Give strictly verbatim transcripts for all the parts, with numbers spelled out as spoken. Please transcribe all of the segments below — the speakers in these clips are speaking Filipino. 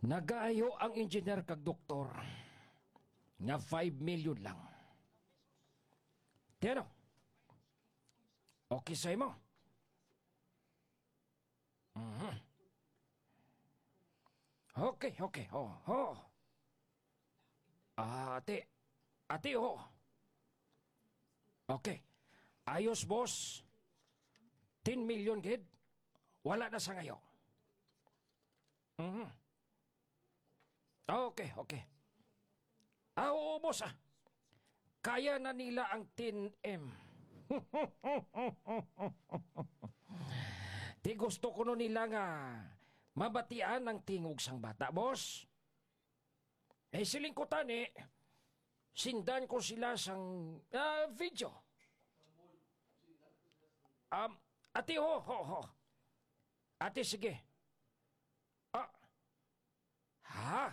Nagaayo ang engineer kag doktor nga five million lang. Tiyano? Okay sa'yo mo? Mhm. Okay, okay. Oh, oh. Ate. Ate, oh. Okay. Ayos, boss. ten million, kid. Wala na sa ngayon. Mhm. Okay, okay. Ah, oo, boss, ah. Kaya na nila ang ten M. Di gusto ko no nila nga mabatian ang tingog sang bata, boss. Eh, silingkutan eh. Sindan ko sila sang uh, video. Um, ate, ho, ho, ho. Ate, sige. Ah. Ha?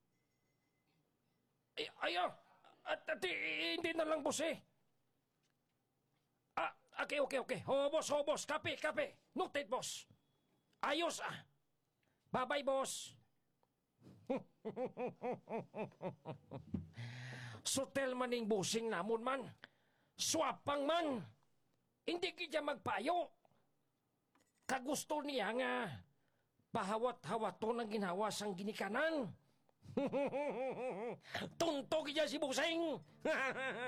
Ay, ayaw. At, ate, hindi na lang, boss, eh. Ah, okay, okay, okay. Ho, boss, ho, boss. Kape, kape. Noted, boss. Ayos, ah. Bye-bye, boss. Sutel maning busing namon man. Swapang man. Hindi kaya magpayo. Kagusto niya nga pahawat-hawaton ang ginawa sang ginikanan. Tuntog kaya si busing.